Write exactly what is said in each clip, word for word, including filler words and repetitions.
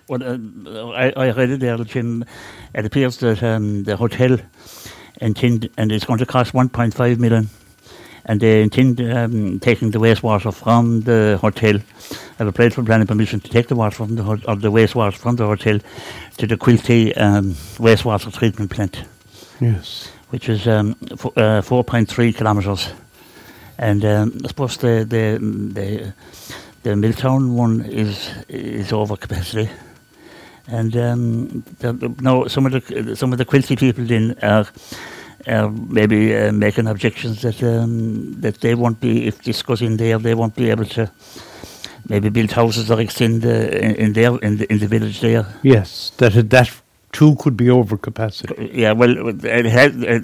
Well, uh, I, I read it there, Jim. It appears that um, the hotel intend, and it's going to cost one point five million, and they intend um, taking the wastewater from the hotel. I've applied for planning permission to take the water from the ho- or the wastewater from the hotel to the Quilty um, wastewater treatment plant. Yes, which is um, f- uh, four point three kilometres, and um, I suppose the the the the Milltown one is is over capacity. And um, the, no, some of the some of the Quilty people then are, are maybe uh, making objections that um, that they won't be, if this goes in there, they won't be able to maybe build houses or extend uh, in, in there in the in the village there. Yes, that that too could be over capacity. Yeah, well, it has, it,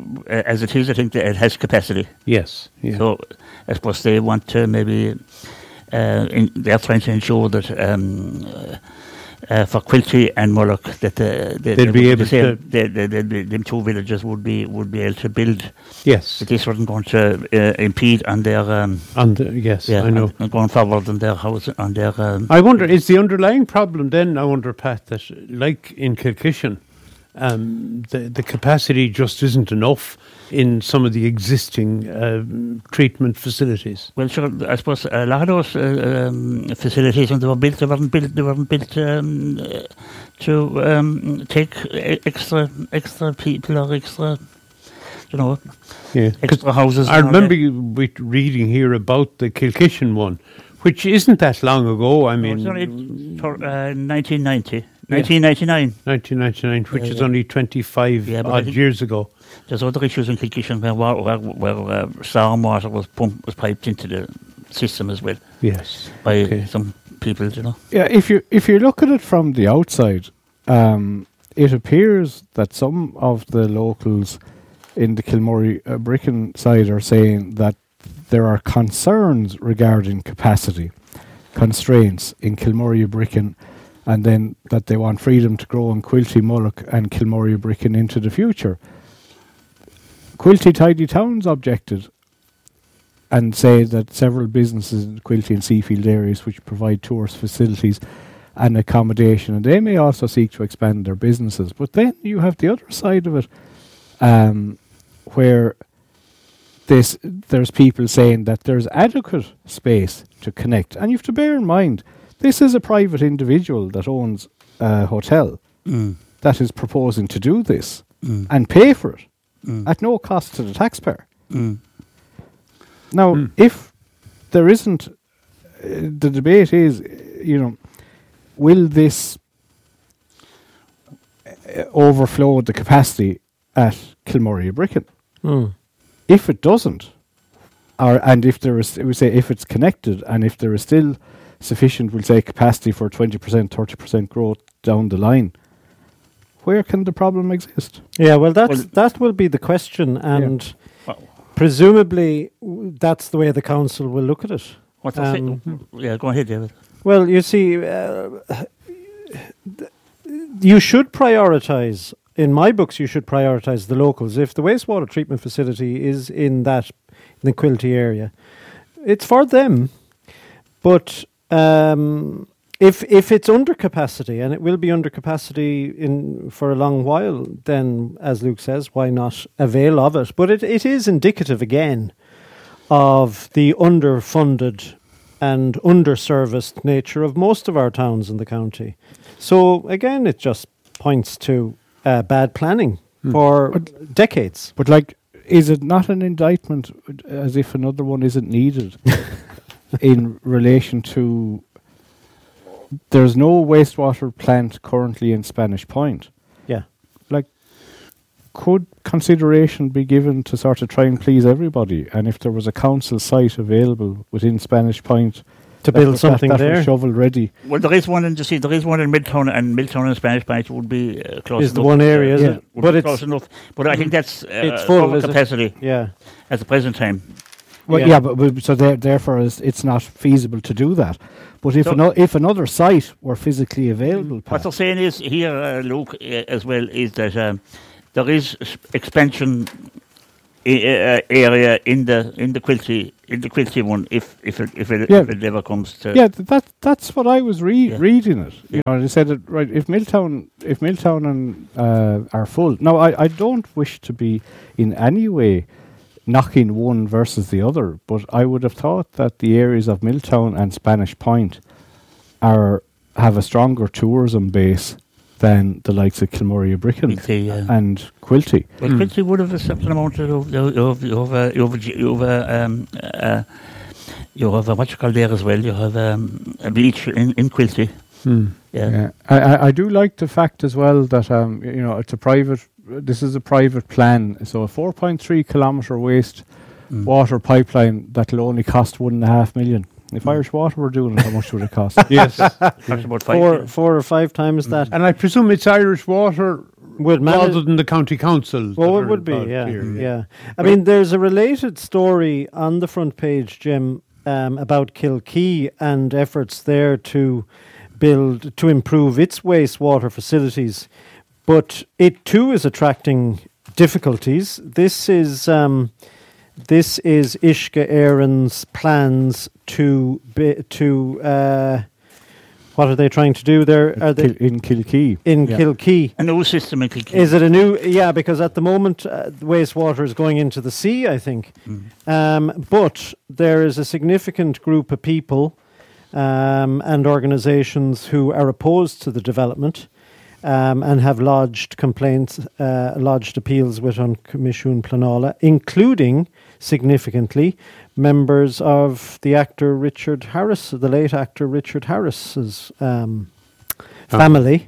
as it is, I think that it has capacity. Yes. Yeah. So I suppose they want to maybe uh, in, they're trying to ensure that. Um, uh, Uh, for Quilty and Mullock, that uh, they, they'd they be able the same, to. They, they, they, they, them two villages would be would be able to build. Yes. That this wasn't going to uh, impede on their. Um, on the, yes, yeah, I know. And going forward on their house on their. Um, I wonder, is the underlying problem then? I wonder, Pat, that like in Kilkishen, um, the the capacity just isn't enough in some of the existing uh, treatment facilities. Well, sure. I suppose a lot of those uh, um, facilities, when they were built, they weren't built. They weren't built um, uh, to um, take e- extra extra people or extra, you know, Yeah, extra houses. I and all remember that. you we reading here about the Kilkishen one, which isn't that long ago. I No, mean, it's only for, uh, nineteen ninety, nineteen ninety-nine. nineteen ninety-nine, which Yeah, is yeah. only twenty-five Yeah, but I odd think- years ago. There's other issues in Kilkishen where, wa- where, where uh, storm water was pumped, was piped into the system as well Yes. by Okay. some people, you know. Yeah, if you if you look at it from the outside, um, it appears that some of the locals in the Kilmorey uh, Bricken side are saying that there are concerns regarding capacity constraints in Kilmorey Bricken, and then that they want freedom to grow in Quilty, Mullock and Kilmorey Bricken into the future. Quilty Tidy Towns objected and say that several businesses in the Quilty and Seafield areas which provide tourist facilities and accommodation, and they may also seek to expand their businesses. But then you have the other side of it, um, where this there's people saying that there's adequate space to connect. And you have to bear in mind, this is a private individual that owns a hotel Mm. that is proposing to do this Mm. and pay for it Mm. at no cost to the taxpayer. Mm. Now, Mm. if there isn't, uh, the debate is, uh, you know, will this uh, overflow the capacity at Kilmorey Bricken? Mm. If it doesn't, or and if there is, we say if it's connected, and if there is still sufficient, we'll say capacity for twenty percent, thirty percent growth down the line, where can the problem exist? Yeah, well, that's, Well- that will be the question, and Well, presumably w- that's the way the council will look at it. what's the Um, thing? Yeah, go ahead, David. Well, you see, uh, th- you should prioritise. In my books, you should prioritise the locals. If the wastewater treatment facility is in that in the Quilty area, it's for them. But um, if if it's under capacity, and it will be under capacity in for a long while, then, as Luke says, why not avail of it? But it, it is indicative again of the underfunded and underserviced nature of most of our towns in the county. So again, it just points to uh, bad planning Hmm. for But- decades. But like, is it not an indictment uh, as if another one isn't needed in relation to there's no wastewater plant currently in Spanish Point? Yeah. Like, could consideration be given to sort of try and please everybody? And if there was a council site available within Spanish Point To that build was- something that, that there was shovel ready, Well, there is one in, you see, there is one in Milltown, and Milltown and Spanish Point would be uh, close is the enough. one area, uh, isn't yeah. it? would But be it's close enough. But I think that's uh, It's full, over is it? capacity yeah. at the present time. well, Yeah. yeah, but, but so there, therefore it's, it's not feasible to do that. But if So- ano- if another site were physically available, What Pat, they're saying is here, uh, Luke, uh, as well, is that um, there is s- expansion I- uh, area in the in the Quilty in the Quilty one, if if it if it, Yeah. if it ever comes to Yeah, th- that that's what I was re- Yeah. reading it. You Yeah. know, they said it right. If Milltown, if Milltown and uh, are full, now I, I don't wish to be in any way knocking one versus the other, but I would have thought that the areas of Milltown and Spanish Point are have a stronger tourism base than the likes of Kilmurry Bricken Quilty, yeah. and Quilty. Well, Mm. Quilty would have a certain amount of of of uh, of of um uh, you have a what you call there as well. You have um, a beach in in Quilty. Hmm. Yeah. Yeah, I, I, I do like the fact as well that um, y- you know it's a private. This is a private plan, so a four point three kilometre waste Mm. water pipeline that'll only cost one and a half million. If Mm. Irish Water were doing it, how much would it cost? Yes. Cost about five. Four, million. four or five times that And I presume it's Irish Water would manage. rather than the county council. Well, that it are would be, involved yeah, here, yeah. I mean, there's a related story on the front page, Jim, um, about Kilkee and efforts there to build to improve its wastewater facilities, but it too is attracting difficulties. This is um, this is Ishka Aaron's plans to be, to uh, what are they trying to do there? Are they Kil- in Kilkee. in Yeah. Kilkee? A new system in Kilkee. Is it a new? Yeah, because at the moment uh, the wastewater is going into the sea, I think. Mm. Um, but there is a significant group of people um, and organisations who are opposed to the development um, and have lodged complaints, uh, lodged appeals with on Comisiún Pleanála, including significantly members of the actor Richard Harris, the late actor Richard Harris's um, family.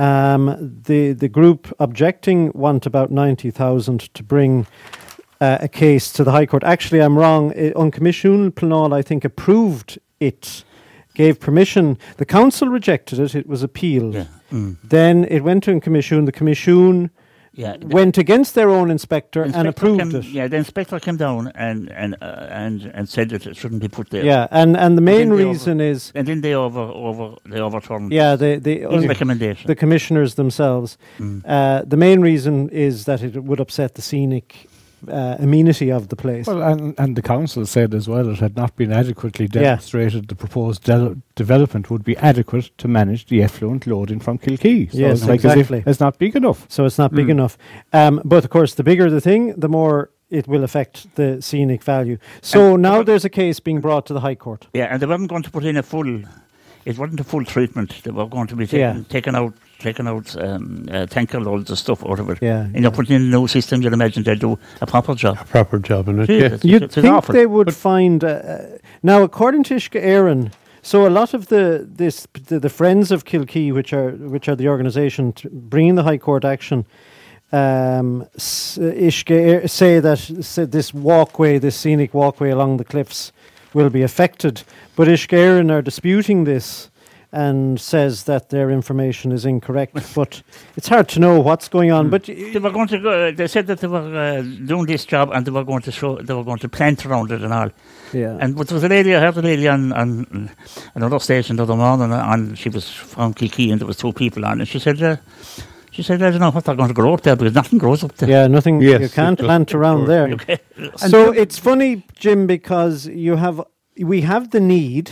Um, the the group objecting want about ninety thousand to bring uh, a case to the High Court. Actually, I'm wrong. I, on Comisiún Pleanála, I think approved it, gave permission. The council rejected it. It was appealed. Yeah. Mm. Then it went to Comisiún. The Comisiún Yeah. the went against their own inspector, and inspector approved came, it. Yeah, the inspector came down and and uh, and and said that it shouldn't be put there. Yeah, and, and the main then they reason is And then they over over they overturned yeah the the his recommendation. the commissioners themselves. Mm. Uh, the main reason is that it would upset the scenic uh, amenity of the place. Well, and, and the council said as well it had not been adequately Yeah. demonstrated the proposed de- development would be adequate to manage the effluent loading from Kilkee. So Yes, it's like as exactly. if it's not big enough. So it's not big Mm. enough. Um, but of course, the bigger the thing, the more it will affect the scenic value. So And- now there's a case being brought to the High Court. Yeah, and they weren't going to put in a full. It wasn't a full treatment. They were going to be taking Yeah. taken out, taken out, um, uh, tanker loads of stuff out of it. Yeah. And you're putting in a new system. You'd imagine they'd do a proper job. A proper job in it, Yeah, yeah. it's- You'd it's an think awful- they would but- find uh, uh, now, according to Ishka Aaron. So a lot of the this the, the Friends of Kilkee, which are which are the organisation t- bringing the High Court action, um, s- Ishka say that say this walkway, this scenic walkway along the cliffs, will be affected. But Ishka Aaron are disputing this and says that their information is incorrect. But it's hard to know what's going on. But y- They were going to go. They said that they were uh, doing this job and they were going to show. They were going to plant around it and all. yeah, And but there was a lady. I heard a lady on on another station the other morning, and she was from Kilkee, and there was two people on, and she said. Uh, She said, I don't know what they're going to grow up there because nothing grows up there. yeah, nothing. Yes, you it can't does, plant of around course, there. yeah. Okay. So it's funny, Jim, because you have we have the need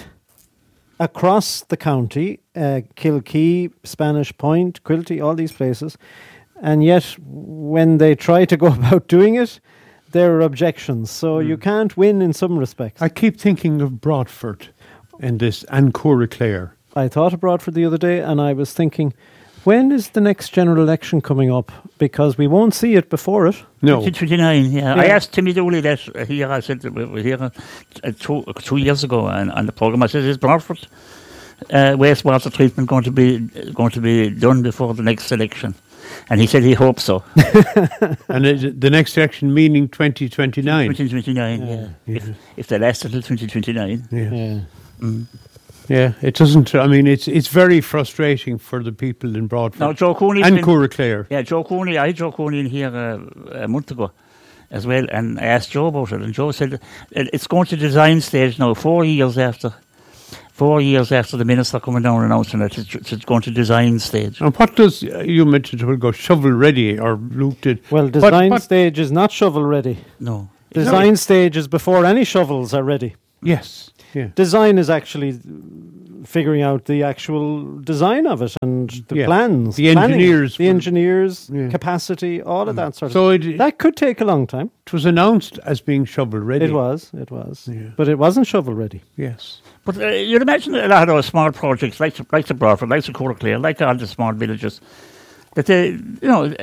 across the county, uh, Kilkee, Spanish Point, Quilty, all these places, and yet when they try to go about doing it, there are objections. So you can't win in some respects. I keep thinking of Broadford in this, and Clare. I thought of Broadford the other day, and I was thinking, when is the next general election coming up? Because we won't see it before it. No, twenty twenty-nine, yeah. I Yeah. asked Timmy Dooley that uh, here. I said, we were here uh, two, uh, two years ago on, on the programme. I said, is Broadford uh, wastewater treatment going to be going to be done before the next election? And he said he hopes so. and it, the next election meaning twenty twenty-nine. twenty twenty-nine, yeah. Yeah. If, if they last until twenty twenty-nine. Yeah. Yeah. Mm. Yeah, it doesn't. I mean, it's it's very frustrating for the people in Broadford Now, Joe Cooney. and Clare. Yeah, Joe Cooney. I had Joe Cooney in here uh, a month ago as well, and I asked Joe about it, and Joe said it, it's going to design stage now, four years after. Four years after the minister coming down and announcing it, it's, it's going to design stage. And what does uh, you mentioned it will go shovel ready or looked it? Well, What- design what- stage is not shovel ready. No. Design stage is before any shovels are ready. Yes. Yeah. Design is actually figuring out the actual design of it and the Yeah. plans. The planning, engineers The were- engineers, Yeah. capacity, all of that sort of So thing. it, That could take a long time. it was announced as being shovel ready. It was, it was. Yeah. But it wasn't shovel ready. Yes. But uh, you'd imagine a lot of those small projects, like like the Broadford, like the Courtclare, like all the small villages, that they, you know, uh,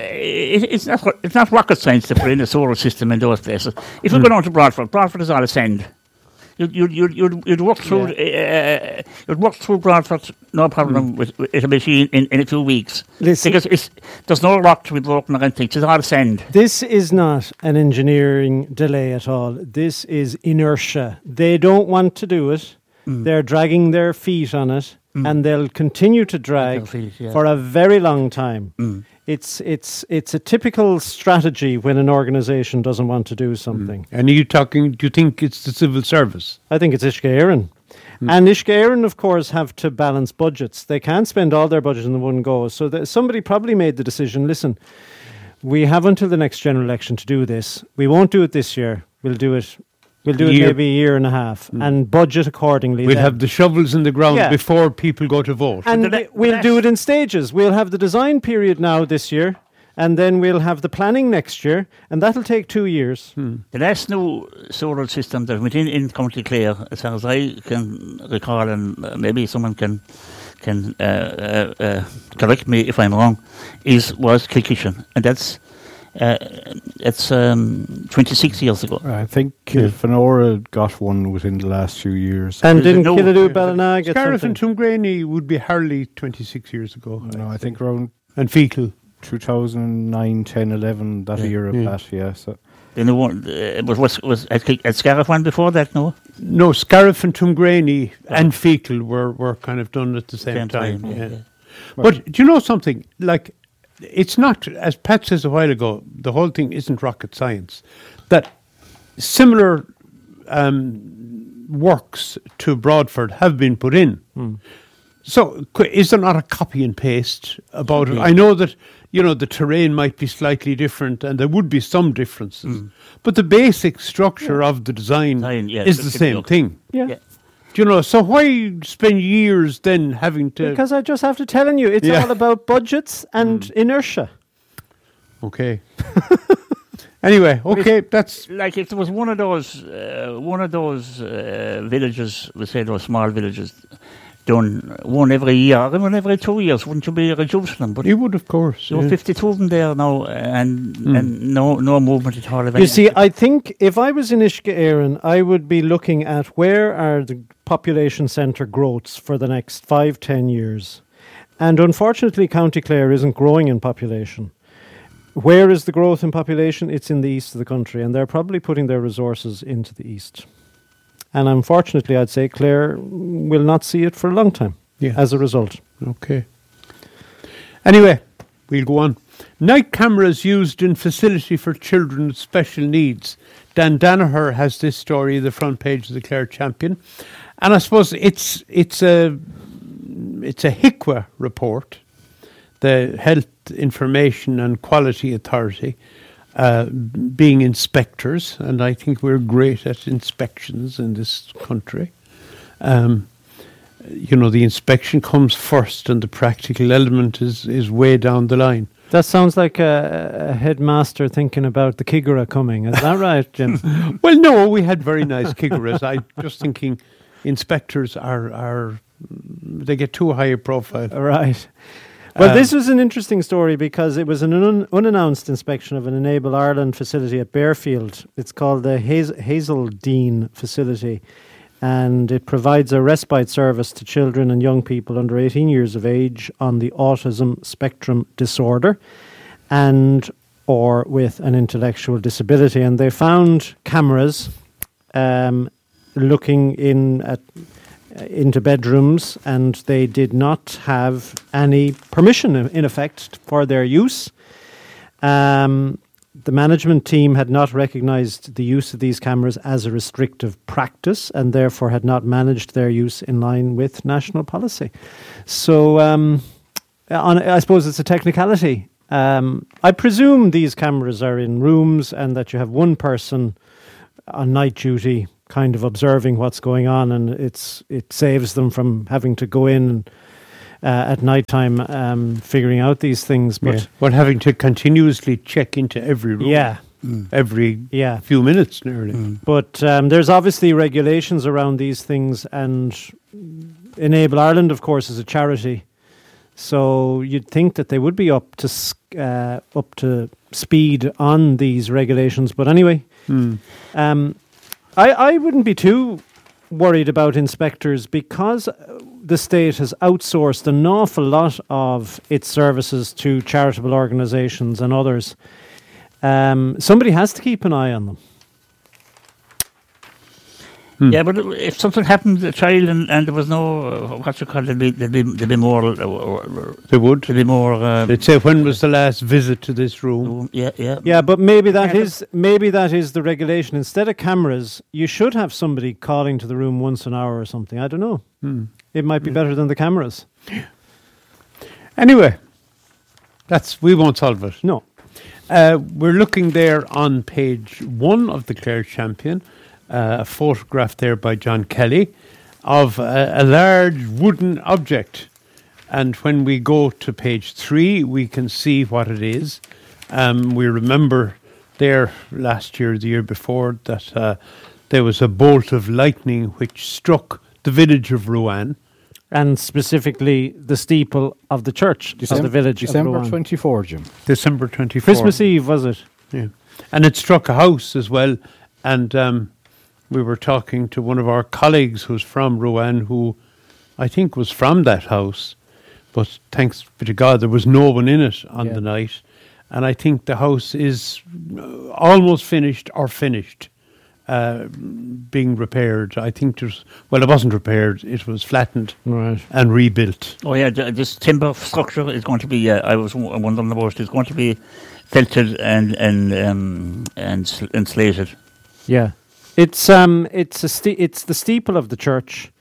it, it's not it's not rocket science to put in a solar system in those places. If you Mm. go down to Broadford, Broadford is all a sand. You'd you'd you'd you'd, you'd walk through uh, you'd walk through Broadford, no problem Mm. with, with a machine in, in a few weeks. Listen, Because it's there's no rock to be broken or anything. It's all sand. this is not an engineering delay at all. This is inertia. They don't want to do it. Mm. They're dragging their feet on it, Mm. and they'll continue to drag Their feet, yeah. for a very long time. Mm. It's it's it's a typical strategy when an organisation doesn't want to do something. And are you talking, do you think it's the civil service? I think it's Uisce Éireann. And Uisce Éireann, of course, have to balance budgets. They can't spend all their budget in the one go. So that somebody probably made the decision, listen, we have until the next general election to do this. We won't do it this year. We'll do it We'll do it Year. maybe a year and a half and budget accordingly. We'll then. have the shovels in the ground Yeah. before people go to vote. And But the we- le- we'll the do last- it in stages. We'll have the design period now this year, and then we'll have the planning next year, and that'll take two years. The last new solar system that went in in County Clare, as far as I can recall, and uh, maybe someone can can uh, uh, uh, correct me if I'm wrong, is was Kilkishen, and that's uh, it's um, twenty-six years ago. I think Kilfenora got one within the last few years. And There's a didn't no- Killadoo Ballina get Scariff and something? Tumgraney would be hardly twenty-six years ago. no, I think around And Fecal. two thousand nine, ten, eleven, that Yeah. era, Yeah. Pat, yeah. So. The new one uh, was was was at, Kil- at Scariff one before that, no? No, Scariff and Tumgraney and Fecal were, were kind of done at the same, time. yeah, yeah. yeah. But do you know something? Like, it's not, as Pat says a while ago, the whole thing isn't rocket science. That similar um, works to Broadford have been put in. So, qu- is there not a copy and paste about it? I know that, you know, the terrain might be slightly different and there would be some differences, but the basic structure of the design Design, yeah, is it the should same look- thing. Yeah. Yeah. Do you know, so why spend years then having to... Because I just have to tell you, it's Yeah. all about budgets and inertia. Okay. Anyway, okay, that's... Like if there was one of those uh, one of those uh, villages, we say those small villages, done one every year, or one every two years, wouldn't you be reducing them? But You would, of course. there were yeah. fifty-two of them there now, and and no no movement at all. of You any- see, I think if I was in Uisce Éireann, I would be looking at where are the population centre growths for the next five, ten years. And unfortunately, County Clare isn't growing in population. Where is the growth in population? It's in the east of the country, and they're probably putting their resources into the east. And unfortunately, I'd say Clare will not see it for a long time Yeah. as a result. Okay. Anyway, we'll go on. Night cameras used in facility for children with special needs. Dan Danaher has this story at the front page of the Clare Champion. And I suppose it's it's a it's a H I C W A report, the Health Information and Quality Authority, uh, being inspectors, and I think we're great at inspections in this country. Um, you know, the inspection comes first and the practical element is, is way down the line. That sounds like a, a headmaster thinking about the Kigura coming. Is that right, Jim? Well, no, we had very nice Kiguras. I just thinking inspectors are, are they get too high a profile. Right. Well, Um, this was an interesting story because it was an un- unannounced inspection of an Enable Ireland facility at Bearfield. It's called the Haz- Hazeldean facility, and it provides a respite service to children and young people under eighteen years of age on the autism spectrum disorder and or with an intellectual disability. And they found cameras um, looking in at into bedrooms, and they did not have any permission, in effect, for their use. Um, the management team had not recognised the use of these cameras as a restrictive practice, and therefore had not managed their use in line with national policy. So, um, on, I suppose it's a technicality. Um, I presume these cameras are in rooms and that you have one person on night duty kind of observing what's going on, and it's it saves them from having to go in uh, at night time um, figuring out these things. But yeah. Well, having to continuously check into every room. yeah, Mm. every yeah. few minutes nearly. Mm. But um, there's obviously regulations around these things, and Enable Ireland, of course, is a charity. So you'd think that they would be up to s- uh, up to speed on these regulations. But anyway, Mm. um, I, I wouldn't be too worried about inspectors because the state has outsourced an awful lot of its services to charitable organisations and others. Um, somebody has to keep an eye on them. Hmm. Yeah, but if something happened to a child and, and there was no, uh, what you call it, there'd be, there'd be, there'd be more, uh, uh, They would. there'd be more, uh, They'd say, when was the last visit to this room? yeah, yeah. Yeah, but maybe that Yeah, is maybe that is the regulation. Instead of cameras, you should have somebody calling to the room once an hour or something. I don't know. Hmm. It might be better than the cameras. Anyway, that's we won't solve it. No. Uh, we're looking there on page one of the Clare Champion, uh, a photograph there by John Kelly of a, a large wooden object. And when we go to page three, we can see what it is. Um, we remember there last year, the year before, that uh, there was a bolt of lightning which struck the village of Rouen. And specifically the steeple of the church of the village December of Rouen. twenty-fourth, Jim. December twenty-fourth. Christmas Eve, was it? Yeah. And it struck a house as well. And um, we were talking to one of our colleagues who's from Rouen, who I think was from that house. But thanks be to God, there was no one in it on Yeah. the night. And I think the house is uh, almost finished or finished, uh, being repaired. I think there's, well, it wasn't repaired. It was flattened Right. and rebuilt. Oh yeah, th- this timber structure is going to be. Uh, I was w- wondering about. It's going to be felted and and um, and sl- and slated. Yeah. It's um it's a ste- it's the steeple of the church.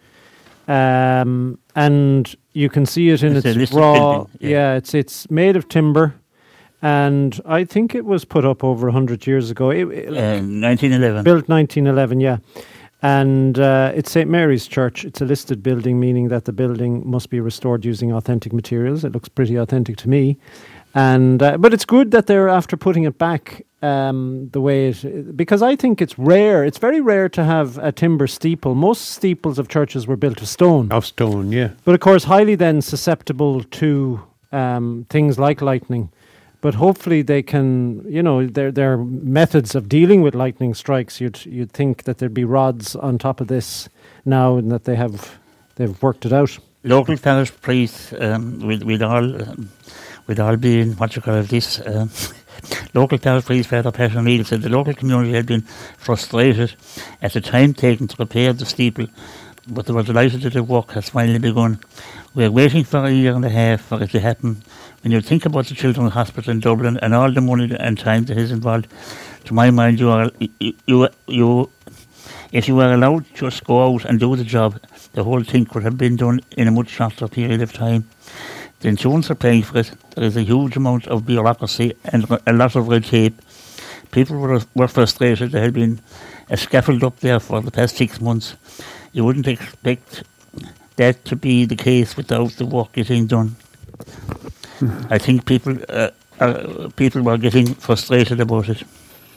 Um and you can see it in It's a its listed raw building, yeah. yeah. it's it's made of timber, and I think it was put up over a hundred years ago. It, it- Uh, nineteen eleven. built nineteen eleven, yeah. And uh, it's Saint Mary's Church. It's a listed building, meaning that the building must be restored using authentic materials. It looks pretty authentic to me. And uh, but it's good that they're after putting it back um, the way it, because I think it's rare. It's very rare to have a timber steeple. Most steeples of churches were built of stone, Of stone, yeah. but of course highly then susceptible to um, things like lightning. But hopefully they can, you know, their their methods of dealing with lightning strikes. You'd you'd think that there'd be rods on top of this now, and that they have they've worked it out. Local parish priests, um, we'd, we'd all, um, we'd all be in what you call this. Um, local parish priest Father Patrick Neal said the local community had been frustrated at the time taken to repair the steeple, but they were delighted that the work has finally begun. We're waiting for a year and a half for it to happen. When you think about the Children's Hospital in Dublin and all the money and time that is involved, to my mind, you are you you, you if you were allowed to just go out and do the job, the whole thing could have been done in a much shorter period of time. The insurance are paying for it. There is a huge amount of bureaucracy and a lot of red tape. People were were frustrated. There had been a scaffold up there for the past six months. You wouldn't expect that to be the case without the work getting done. I think people uh, uh, people were getting frustrated about it,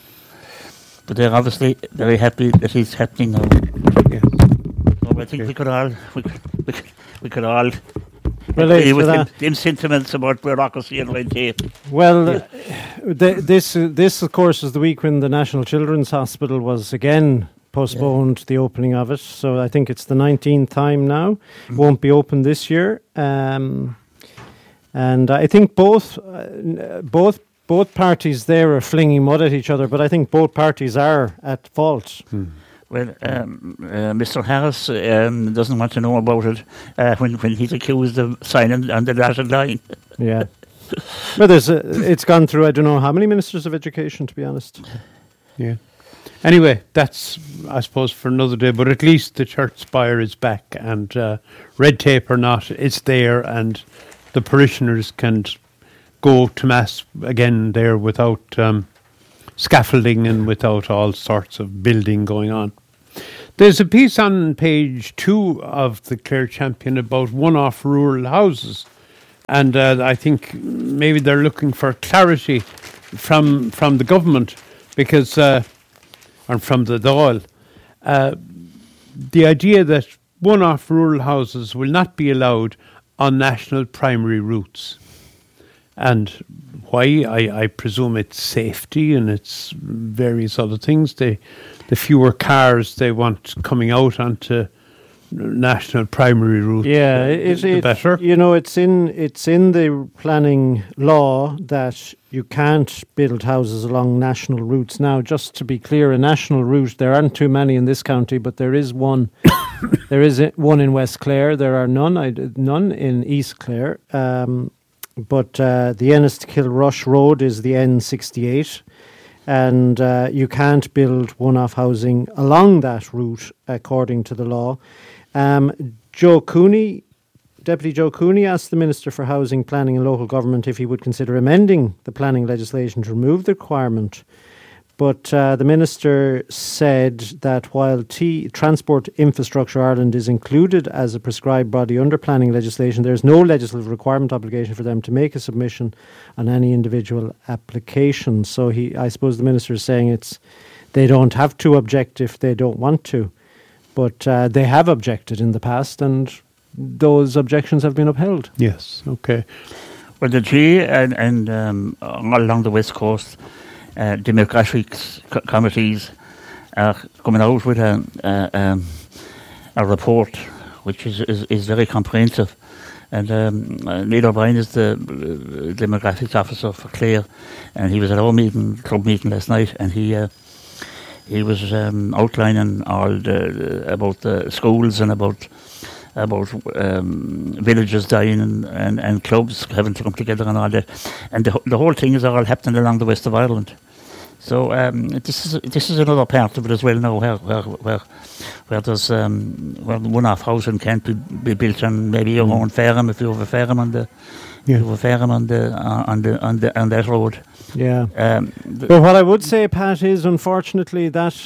but they're obviously very happy that it's happening now. Yeah. So I think Okay. we could all we could, we could, we could all Relate agree to with them, that. them sentiments about bureaucracy and red tape. Well, uh, th- this uh, this of course is the week when the National Children's Hospital was again postponed the opening of it. So I think it's the nineteenth time now. Won't be open this year. Um, and I think both uh, n- both both parties there are flinging mud at each other, but I think both parties are at fault. Well, um, uh, Mister Harris um, doesn't want to know about it uh, when when he's accused of signing on the dotted line. Yeah. But there's a, it's gone through I don't know how many ministers of education, to be honest. Yeah. Anyway, that's, I suppose, for another day, but at least the church spire is back, and uh, red tape or not, it's there, and the parishioners can go to mass again there without um, scaffolding and without all sorts of building going on. There's a piece on page two of the Clare Champion about one-off rural houses, and uh, I think maybe they're looking for clarity from from the government, because uh, or from the Dáil. Uh, the idea that one-off rural houses will not be allowed on national primary routes. And why? I, I presume it's safety and it's various other things. They, the fewer cars they want coming out onto national primary routes, Yeah, the, it, the it, better. You know, it's in it's in the planning law that you can't build houses along national routes. Now, just to be clear, a national route, there aren't too many in this county, but there is one. There is a, one in West Clare. There are none. I, none in East Clare. Um, but uh, the Ennis-to-Kilrush Road is the N sixty-eight, and uh, you can't build one-off housing along that route according to the law. Um, Joe Cooney, Deputy Joe Cooney, asked the Minister for Housing, Planning and Local Government if he would consider amending the planning legislation to remove the requirement. But uh, the Minister said that while T- Transport Infrastructure Ireland is included as a prescribed body under planning legislation, there is no legislative requirement obligation for them to make a submission on any individual application. So he, I suppose the Minister is saying it's they don't have to object if they don't want to. But uh, they have objected in the past, and those objections have been upheld. Yes, okay. Well, the G and, and um, all along the West Coast, uh, demographics co- committees are coming out with a, uh, um, a report which is, is, is very comprehensive. And um, uh, Neil O'Brien is the uh, demographics officer for Clare, and he was at our meeting, club meeting last night, and he uh, he was um, outlining all the, the about the schools and about about um, villages dying and, and, and clubs having to come together and all that, and the the whole thing is all happening along the west of Ireland. So um, this is this is another part of it as well now, where where where, where there's um, where one-off housing can't be, be built on maybe your own farm if you have a farm on the Yeah. you have a farm on the uh, on the on the on that road. Yeah. Um, th- But what I would say, Pat, is unfortunately that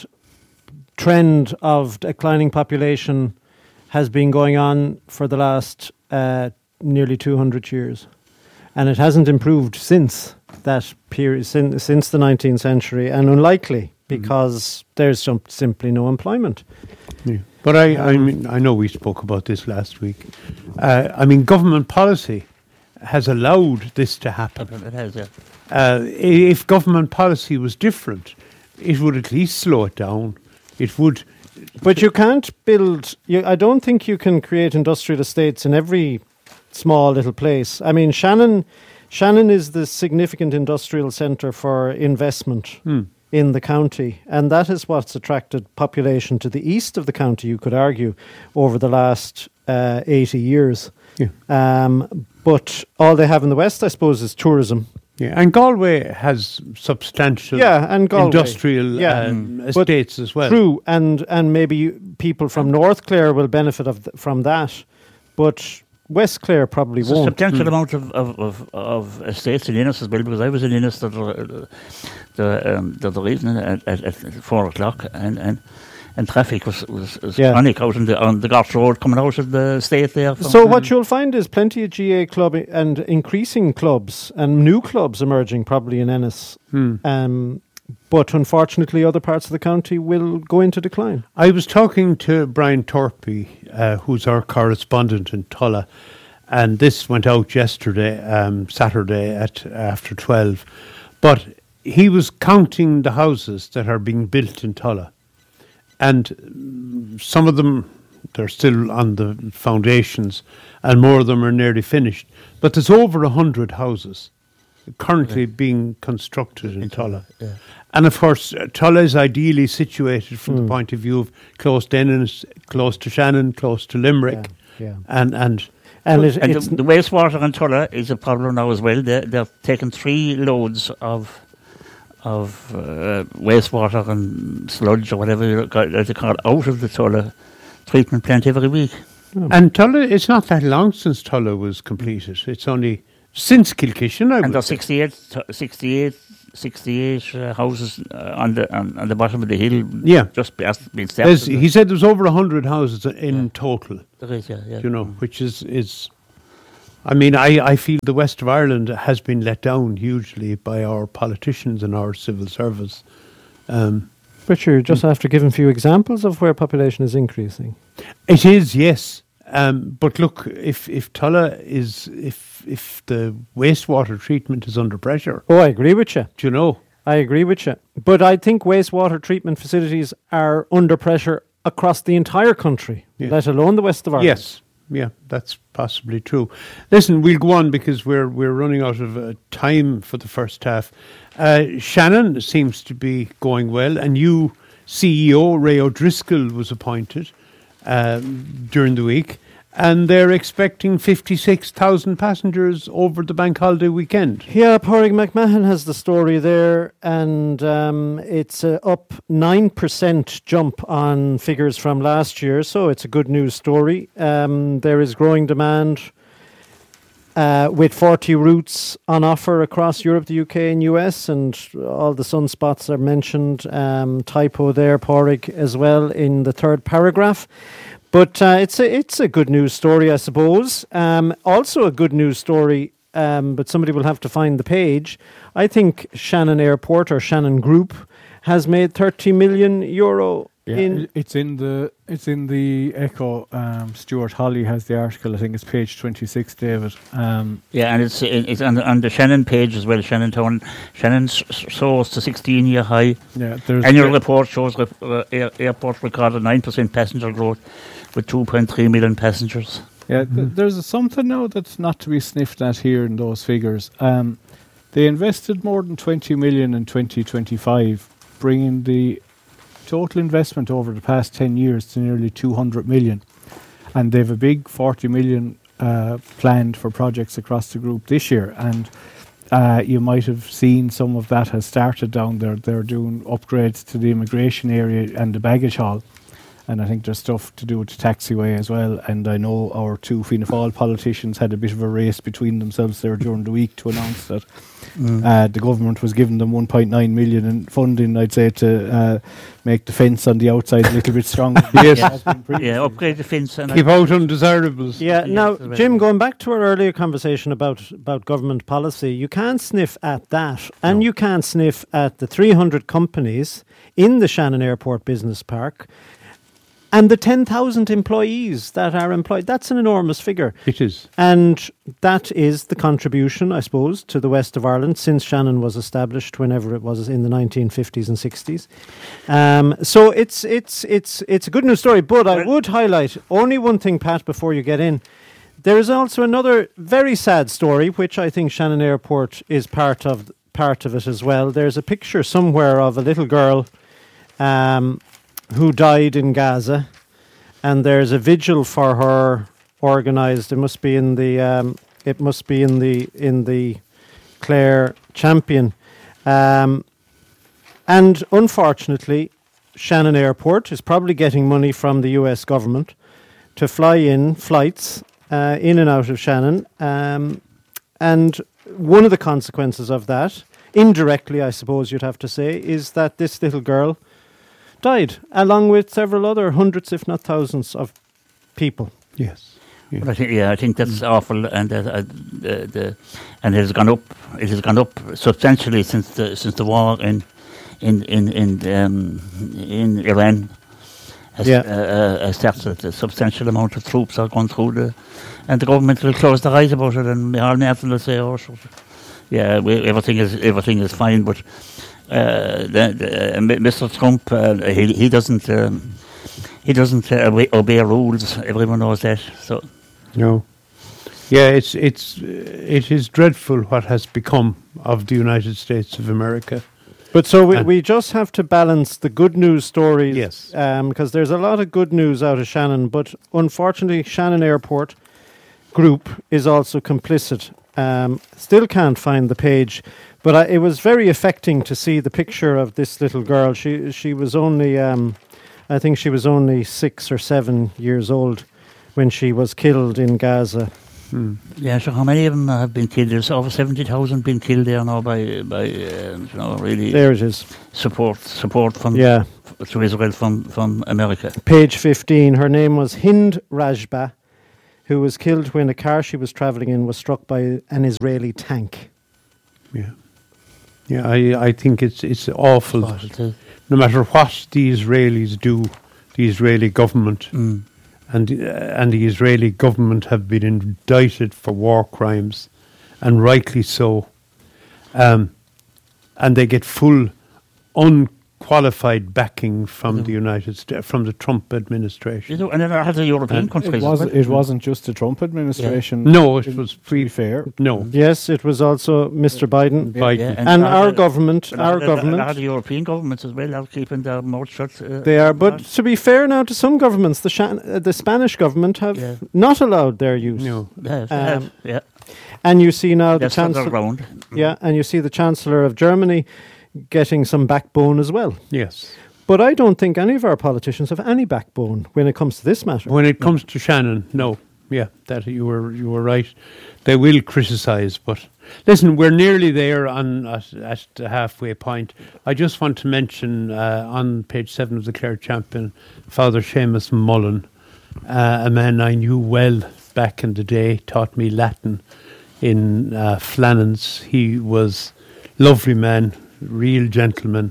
trend of declining population has been going on for the last uh, nearly two hundred years. And it hasn't improved since that period, since, since the nineteenth century, and unlikely because mm-hmm. there's some, simply no employment. Yeah. But I, I mean, I know we spoke about this last week. Uh, I mean, government policy has allowed this to happen. It has, yeah. Uh, if government policy was different, it would at least slow it down. It would. But you can't build, you, I don't think you can create industrial estates in every small little place. I mean, Shannon, Shannon is the significant industrial centre for investment Hmm. in the county, and that is what's attracted population to the east of the county, you could argue, over the last uh, eighty years. Yeah. Um, but all they have in the west, I suppose, is tourism. Yeah, and Galway has substantial Yeah, and Galway. industrial Yeah. um, Mm. But estates as well. True, and and maybe you, people from North Clare will benefit of th- from that, but West Clare probably There's a won't. substantial Mm. amount of, of, of, of estates in Innis as well, because I was in Innis the the the, um, the, the evening at, at, at four o'clock, and, and, and traffic was was, was Yeah. chronic out on the on the Gart Road coming out of the estate there. from- So what you'll find is plenty of G A club i- and increasing clubs and new clubs emerging probably in Ennis. Hmm. Um, but unfortunately, other parts of the county will go into decline. I was talking to Brian Torpy, uh, who's our correspondent in Tulla, and this went out yesterday, um, Saturday at after twelve. But he was counting the houses that are being built in Tulla, and mm, some of them, they're still on the foundations, and more of them are nearly finished. But there's over a hundred houses currently Yeah. being constructed in Tulla. Yeah. And of course, uh, Tulla is ideally situated from Mm. the point of view of close to Ennis, close to Shannon, close to Limerick, Yeah, yeah. and and And, it, And it's the, the wastewater in Tulla is a problem now as well. They're, they're taking three loads of of uh, wastewater and sludge or whatever you ca- they call it out of the Tulla treatment plant every week. and Tulla. It's not that long since Tulla was completed. It's only since Kilkishen, I And would there's say. sixty-eight, sixty-eight, sixty-eight uh, houses uh, on the on, on the bottom of the hill. Yeah. Just past being There's- steps. he said there's over one hundred houses in Yeah. total, There is, yeah, yeah. you know, which is, is I mean, I, I feel the west of Ireland has been let down hugely by our politicians and our civil service. Um, But you're just after giving a few examples of where population is increasing. It is, yes. Um, but look, if if Tulla is if if the wastewater treatment is under pressure, Oh, I agree with you. do you know? I agree with you. But I think wastewater treatment facilities are under pressure across the entire country, Yes. let alone the west of Ireland. Yes, yeah, that's possibly true. Listen, we'll go on because we're we're running out of uh, time for the first half. Uh, Shannon seems to be going well, and new C E O Ray O'Driscoll was appointed um, during the week, and they're expecting fifty-six thousand passengers over the bank holiday weekend. Yeah, Pádraig McMahon has the story there, and um, it's uh, up nine percent jump on figures from last year, so it's a good news story. Um, there is growing demand uh, with forty routes on offer across Europe, the U K and U S, and all the sunspots are mentioned. Um, typo there, Pádraig, as well in the third paragraph. But uh, it's a it's a good news story, I suppose. Um, also a good news story, um, but somebody will have to find the page. I think Shannon Airport or Shannon Group has made thirty million euro. Yeah, in i- it's in the it's in the Echo. Um, Stuart Holly has the article. I think it's page twenty-six, David. Um, Yeah, and it's it's on the, on the Shannon page as well. Shannon Town, Shannon s- s- soars to sixteen-year high. yeah, there's Annual report shows rep, uh, air, airport recorded nine percent passenger growth with two point three million passengers. Yeah, th- there's a something now that's not to be sniffed at here in those figures. Um, they invested more than twenty million in twenty twenty-five, bringing the total investment over the past ten years to nearly two hundred million. And they've a big forty million uh, planned for projects across the group this year. And uh, you might have seen some of that has started down there. They're doing upgrades to the immigration area and the baggage hall. And I think there's stuff to do with the taxiway as well. And I know our two Fianna Fáil politicians had a bit of a race between themselves there during the week to announce that uh, the government was giving them one point nine million in funding, I'd say, to uh, make the fence on the outside a little bit stronger. Yes. That's been pretty- Yeah, upgrade the fence and Keep out undesirables. Yeah, Yeah, now, that's right. Jim, going back to our earlier conversation about, about government policy, you can't sniff at that, and you can't sniff at the three hundred companies in the Shannon Airport Business Park and the ten thousand employees that are employed. That's an enormous figure. It is. And that is the contribution, I suppose, to the west of Ireland since Shannon was established, whenever it was in the nineteen fifties and sixties. Um, so it's it's it's it's a good news story. But I Well- would highlight only one thing, Pat, before you get in. There is also another very sad story, which I think Shannon Airport is part of part of it as well. There's a picture somewhere of a little girl um, who died in Gaza, and there's a vigil for her organised. It must be in the um, it must be in the in the Clare Champion, um, and unfortunately, Shannon Airport is probably getting money from the U S government to fly in flights uh, in and out of Shannon, um, and one of the consequences of that, indirectly, I suppose you'd have to say, is that this little girl died, along with several other hundreds, if not thousands, of people. Yes. Yeah. But I think, yeah, I think that's awful, and uh, uh, the, the and it has gone up. It has gone up substantially since the since the war in in in in um, in Iran has Yeah. uh, uh, started. A substantial amount of troops are going through the, and the government will close their eyes about it, and Micheál Martin will say, "Oh, sure, yeah, we, everything is everything is fine," but uh, the, the, uh, Mister Trump, uh, he he doesn't. Um, He doesn't uh, obey, obey rules. Everyone knows that. So No. Yeah, it's it's uh, it is dreadful what has become of the United States of America. But so we, And- we just have to balance the good news stories. Yes. Um, because there's a lot of good news out of Shannon, but unfortunately, Shannon Airport Group is also complicit. Um, still can't find the page, but I, it was very affecting to see the picture of this little girl. She she was only, um, I think she was only six or seven years old when she was killed in Gaza. Mm. Yeah, so how many of them have been killed? There's over seventy thousand been killed there now by, by uh, you know, really There it is. support support from Yeah. f- to Israel from, from America. Page fifteen. Her name was Hind Rajba, who was killed when a car she was travelling in was struck by an Israeli tank. Yeah. Yeah, I, I think it's it's awful. Oh, that it is. no matter what the Israelis do, the Israeli government Mm. and uh, and the Israeli government have been indicted for war crimes, and rightly so. Um, and they get full, unqualified backing from the United States, from the Trump administration. You know, and then I had the European And countries. It, was, as well. it wasn't just the Trump administration. No, it in- was to be free. fair. No, Yes, it was also Mister Biden. Biden. Yeah, And I- our I- government, and I- our I- I- government, I had the European governments as well are keeping their mouth shut. Uh, they are. on But that. to be fair now to some governments, the Shan- uh, the Spanish government have Yeah. not allowed their use. no. They have, they um, have, yeah, And you see now the they're stood their chancellor, ground. yeah, and you see the chancellor of Germany getting some backbone as well. Yes. But I don't think any of our politicians have any backbone when it comes to this matter. When it comes to Shannon, no. Yeah, that you were you were right. They will criticise, but listen, we're nearly there on at, at the halfway point. I just want to mention uh, on page seven of the Clare Champion, Father Seamus Mullen, uh, a man I knew well back in the day, taught me Latin in uh, Flannans. He was lovely man, real gentleman.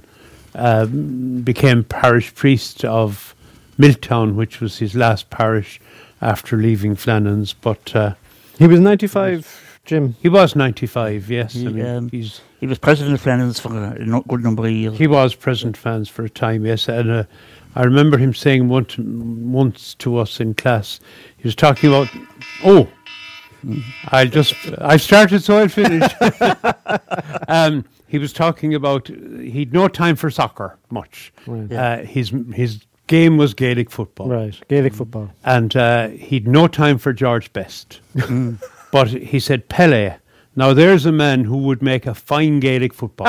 Um, became parish priest of Milltown, which was his last parish after leaving Flannans. But uh, He was ninety-five, Jim. he was ninety-five. Yes, He, I mean, um, he's He was president of Flannans for a no- good number of years. he was present fans for a time. Yes, and uh, I remember him saying once once to us in class. He was talking about oh. I'll just, I started so I'll finish. um, he was talking about, uh, he'd no time for soccer much. Right. Uh, his his game was Gaelic football. Right, Gaelic football. And uh, he'd no time for George Best. Mm. But he said, Pele, now there's a man who would make a fine Gaelic football.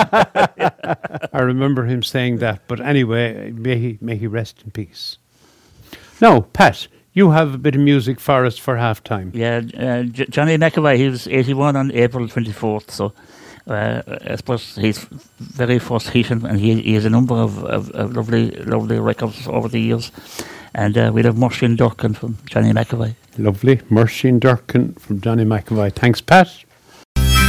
I remember him saying that. But anyway, may he, may he rest in peace. Now, Pat, you have a bit of music for us for half time. Yeah, uh, J- Johnny McAvoy, he was eighty-one on April twenty-fourth, so uh, I suppose he's very first hit, and and he, he has a number of, of, of lovely lovely records over the years. And uh, we'll have Mercy and Durkin from Johnny McAvoy. Lovely. Mercy and Durkin from Johnny McAvoy. Thanks, Pat.